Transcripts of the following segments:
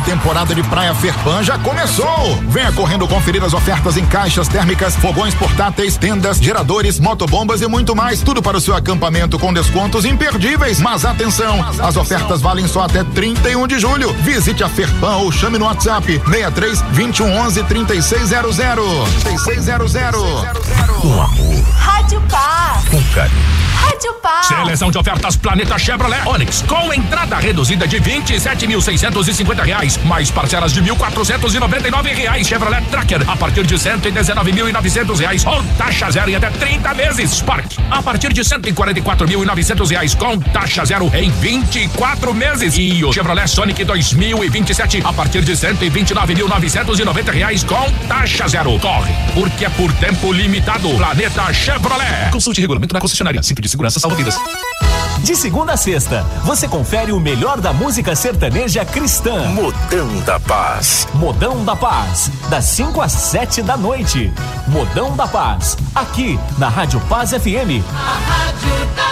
temporada de Praia Ferpan já começou. Venha correndo conferir as ofertas em caixas térmicas, fogões portáteis, tendas, geradores, motobombas e muito mais. Tudo para o seu acampamento com descontos imperdíveis. Mas atenção, as ofertas valem só até 31 de julho. Visite a Ferpan ou chame no WhatsApp 63 2111 3600. 3600. Com amor. Rádio Paz. Com carinho. Rádio Paz. Seleção de ofertas Planeta Chevrolet Onix com entrada reduzida de R$27.650, mais parcelas de R$1.499. Chevrolet Tracker a partir de R$119.900 com taxa zero em até 30 meses. Spark a partir de R$144.900 com taxa zero em 24 meses. E o Chevrolet Sonic 2027 a partir de R$129.990 com taxa zero. Corre, porque é por tempo limitado. Planeta Chevrolet. Consulte regulamento na concessionária. Cinto de segurança salva vidas. De segunda a sexta, você confere o melhor da música sertaneja cristã. Modão da Paz. Modão da Paz, das 5 às 7 da noite. Modão da Paz, aqui na Rádio Paz FM. A Rádio da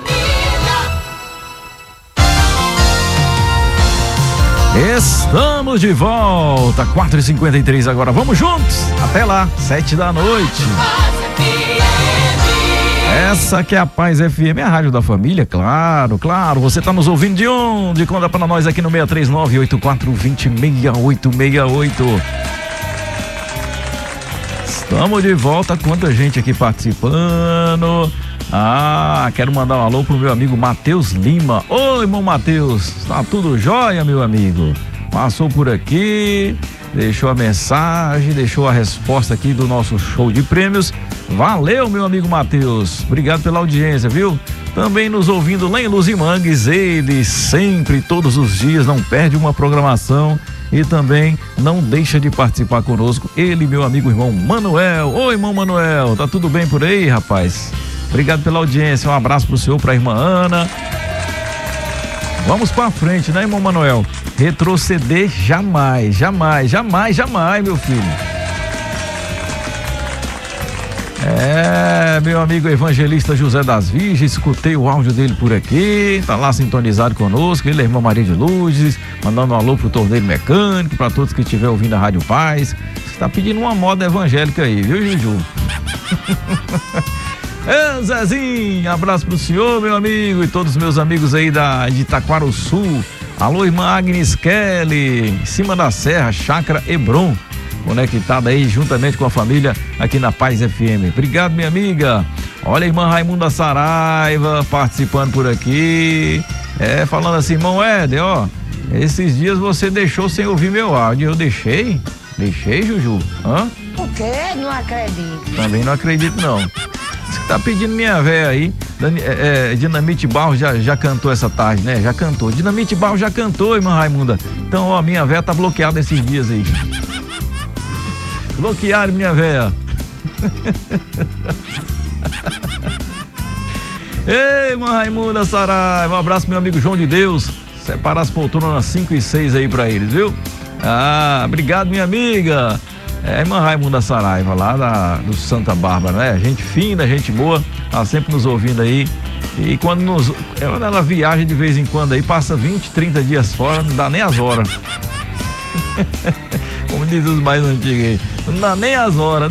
Família. Estamos de volta, 4h53 agora. Vamos juntos, até lá, 7 da noite. Essa que é a Paz FM, a rádio da família, claro. Você tá nos ouvindo de onde? Conta pra nós aqui no 639-8420-6868. Estamos de volta, quanta gente aqui participando. Quero mandar um alô pro meu amigo Matheus Lima. Oi, irmão Matheus, tá tudo jóia, meu amigo? Passou por aqui, deixou a mensagem, deixou a resposta aqui do nosso show de prêmios. Valeu, meu amigo Matheus, obrigado pela audiência, viu? Também nos ouvindo lá em Luzimangues, ele sempre, todos os dias, não perde uma programação e também não deixa de participar conosco, ele, meu amigo irmão Manuel. Oi, irmão Manuel, tá tudo bem por aí, rapaz? Obrigado pela audiência, um abraço pro senhor, pra irmã Ana. Vamos pra frente, né, irmão Manuel? Retroceder jamais, meu filho. Meu amigo evangelista José das Virgens, escutei o áudio dele por aqui, tá lá sintonizado conosco, ele é a irmã Maria de Lourdes, mandando um alô pro Torneiro Mecânico, pra todos que estiver ouvindo a Rádio Paz. Você tá pedindo uma moda evangélica aí, viu, Juju? Zezinho, abraço pro senhor, meu amigo, e todos os meus amigos aí de Itaquaruçu. Alô, irmã Agnes Kelly, em cima da serra, Chácara Hebron, conectada aí juntamente com a família aqui na Paz FM. Obrigado, minha amiga. Olha a irmã Raimunda Saraiva participando por aqui. Falando assim, irmão Éder, esses dias você deixou sem ouvir meu áudio. Eu deixei? Deixei, Juju? Por quê? Não acredito. Também não acredito, não. Você tá pedindo minha véia aí. Dinamite Barros já cantou essa tarde, né? Já cantou. Dinamite Barros já cantou, irmã Raimunda. Então, minha véia tá bloqueada esses dias aí. Bloquearam minha véia. Ei, irmã Raimunda Saraiva, um abraço, meu amigo João de Deus. Separa as poltronas 5 e 6 aí pra eles, viu? Obrigado, minha amiga. Irmã Raimunda Saraiva, lá do Santa Bárbara, né? Gente fina, gente boa, tá sempre nos ouvindo aí. E quando ela viaja de vez em quando aí, passa 20, 30 dias fora, não dá nem as horas. Como diz os mais antigos aí, não dá nem as horas.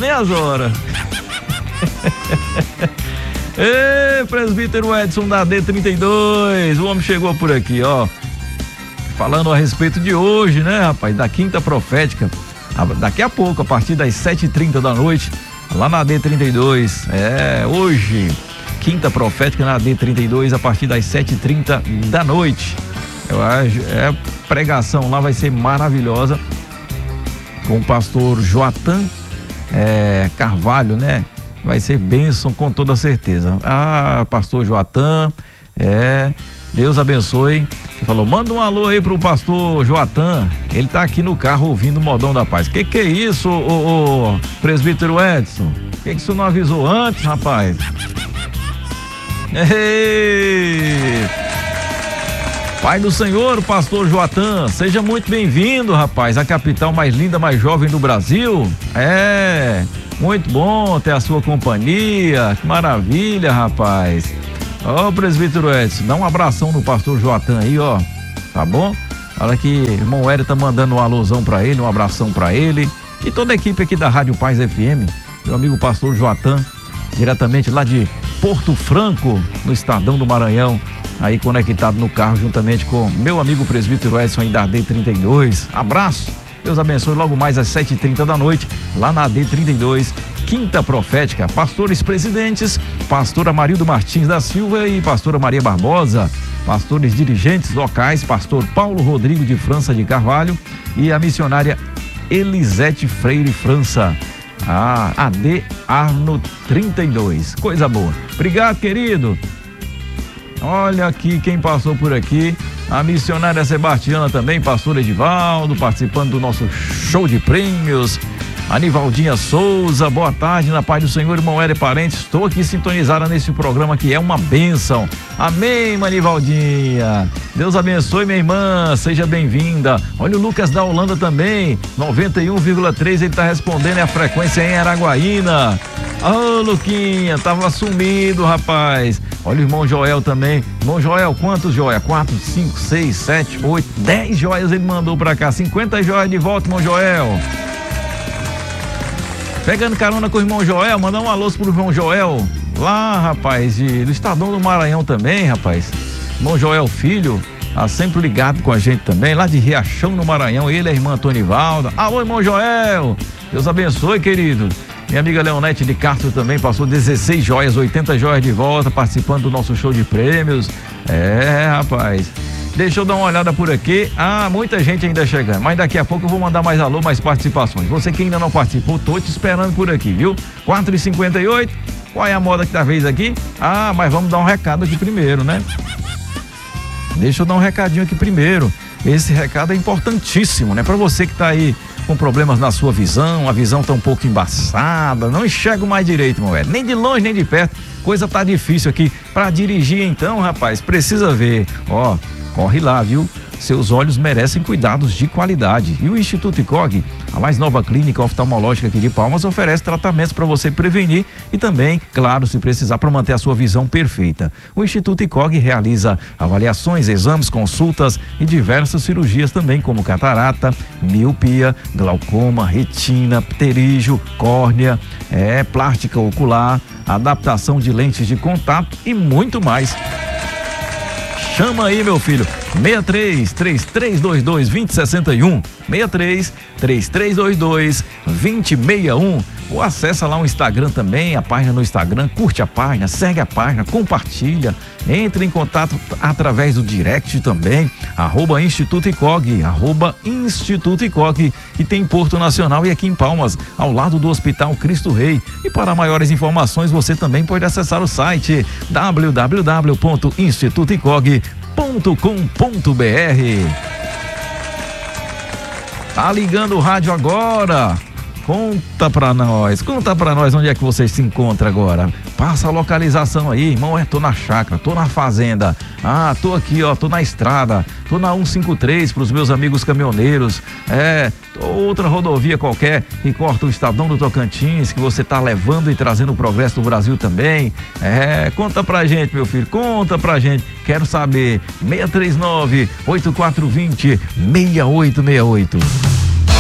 Ei, presbítero Edson da D32, o homem chegou por aqui, falando a respeito de hoje, né, rapaz, da Quinta Profética. Daqui a pouco, a partir das 7h30 da noite, lá na D32. Hoje, Quinta Profética na D32, a partir das 7h30 da noite. A pregação lá vai ser maravilhosa, com o pastor Joatan Carvalho, né? Vai ser bênção com toda certeza. Pastor Joatan, Deus abençoe. Ele falou, manda um alô aí pro pastor Joatan, ele tá aqui no carro ouvindo o Modão da Paz. Que é isso, o presbítero Edson? Que você não avisou antes, rapaz? Ei! Pai do Senhor, o pastor Joatan, seja muito bem-vindo, rapaz, à capital mais linda, mais jovem do Brasil. Muito bom ter a sua companhia, que maravilha, rapaz. Presbítero Edson, dá um abração no pastor Joatan aí, tá bom? Olha aqui, irmão Hélio tá mandando um alusão pra ele, um abração pra ele. E toda a equipe aqui da Rádio Paz FM, meu amigo pastor Joatan, diretamente lá de Porto Franco, no Estadão do Maranhão, aí conectado no carro juntamente com meu amigo presbítero Edson aí da AD32. Abraço, Deus abençoe. Logo mais às 7h30 da noite, lá na AD32, Quinta Profética, pastores presidentes, pastora Marildo Martins da Silva e pastora Maria Barbosa, pastores dirigentes locais, pastor Paulo Rodrigo de França de Carvalho e a missionária Elisete Freire França, a AD Arno 32. Coisa boa. Obrigado, querido. Olha aqui quem passou por aqui, a missionária Sebastiana também, pastor Edivaldo, participando do nosso show de prêmios. Anivaldinha Souza, boa tarde, na paz do Senhor, irmão Hélio e parentes. Estou aqui sintonizada nesse programa que é uma bênção. Amém, Anivaldinha. Deus abençoe, minha irmã, seja bem-vinda. Olha o Lucas da Holanda também, 91,3, ele está respondendo, é a frequência em Araguaína. Ô, Luquinha, tava sumido, rapaz. Olha o irmão Joel também. Irmão Joel, quantos joias? 4, 5, 6, 7, 8, 10 joias ele mandou pra cá. 50 joias de volta, irmão Joel. Pegando carona com o irmão Joel, mandar um alô pro irmão Joel, lá, rapaz, do Estadão do Maranhão também, rapaz. Irmão Joel Filho, sempre ligado com a gente também, lá de Riachão no Maranhão, ele é a irmã Tonivalda. Alô, irmão Joel, Deus abençoe, querido. Minha amiga Leonete de Castro também passou 16 joias, 80 joias de volta, participando do nosso show de prêmios. É, rapaz. Deixa eu dar uma olhada por aqui. Muita gente ainda chegando, mas daqui a pouco eu vou mandar mais alô, mais participações. Você que ainda não participou, tô te esperando por aqui, viu? 4h58, qual é a moda que tá vez aqui? Mas vamos dar um recado aqui primeiro, né? Deixa eu dar um recadinho aqui primeiro. Esse recado é importantíssimo, né? Pra você que tá aí com problemas na sua visão, a visão tá um pouco embaçada, não enxergo mais direito, meu velho, nem de longe nem de perto, coisa tá difícil aqui. Pra dirigir então, rapaz, precisa ver, corre lá, viu? Seus olhos merecem cuidados de qualidade. E o Instituto ICOG, a mais nova clínica oftalmológica aqui de Palmas, oferece tratamentos para você prevenir e também, claro, se precisar, para manter a sua visão perfeita. O Instituto ICOG realiza avaliações, exames, consultas e diversas cirurgias também, como catarata, miopia, glaucoma, retina, pterígio, córnea, plástica ocular, adaptação de lentes de contato e muito mais. Chama aí, meu filho, 63-3322-2061, 63-3322-2061, ou acessa lá o Instagram também, a página no Instagram, curte a página, segue a página, compartilha, entre em contato através do direct também, @Instituto ICOG, @Instituto ICOG, que tem em Porto Nacional e aqui em Palmas, ao lado do Hospital Cristo Rei. E para maiores informações, você também pode acessar o site www.institutoicog.com.br. Tá ligando o rádio agora? Conta pra nós onde é que você se encontra agora. Passa a localização aí, irmão. Tô na chácara, tô na fazenda. Tô aqui, tô na estrada, tô na 153 pros meus amigos caminhoneiros. Outra rodovia qualquer que corta o Estadão do Tocantins, que você tá levando e trazendo o progresso do Brasil também. Conta pra gente, meu filho, conta pra gente. Quero saber. 639-8420-6868.